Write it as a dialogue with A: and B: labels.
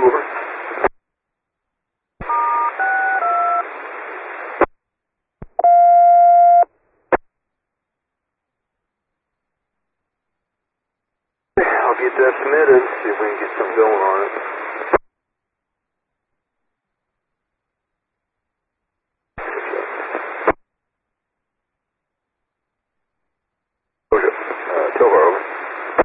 A: Over. I'll get that submitted, see if we can get something going on it.